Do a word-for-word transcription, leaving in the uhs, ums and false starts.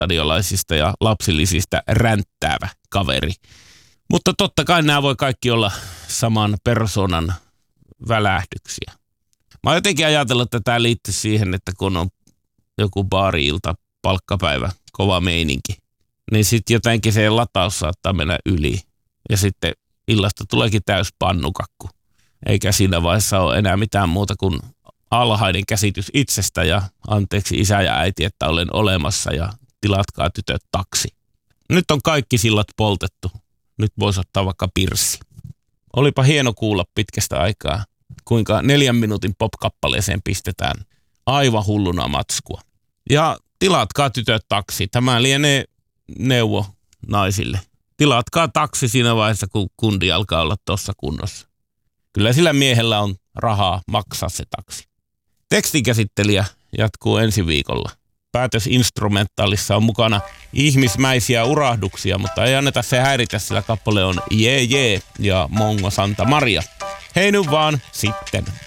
radiolaisista ja lapsillisista ränttäävä kaveri. Mutta totta kai nämä voi kaikki olla saman persoonan välähdyksiä. Mä oon jotenkin ajatellut, että tämä liittyy siihen, että kun on joku baari-ilta, palkkapäivä, kova meininki, niin sitten jotenkin se lataus saattaa mennä yli. Ja sitten illasta tuleekin täys pannukakku. Eikä siinä vaiheessa ole enää mitään muuta kuin alhainen käsitys itsestä ja anteeksi isä ja äiti, että olen olemassa ja tilatkaa tytöt taksi. Nyt on kaikki sillat poltettu. Nyt voisi ottaa vaikka pirssi. Olipa hieno kuulla pitkästä aikaa, kuinka neljän minuutin pop-kappaleeseen pistetään aivan hulluna matskua. Ja tilatkaa tytöt taksi. Tämä lienee neuvo naisille. Tilatkaa taksi siinä vaiheessa, kun kundi alkaa olla tuossa kunnossa. Kyllä sillä miehellä on rahaa maksaa se taksi. Tekstinkäsittelijä jatkuu ensi viikolla. Päätösinstrumentaalissa on mukana ihmismäisiä urahduksia, mutta ei anneta se häiritä, sillä kappale on Jee Jee ja Mongo Santa Maria. Hei nyt vaan sitten.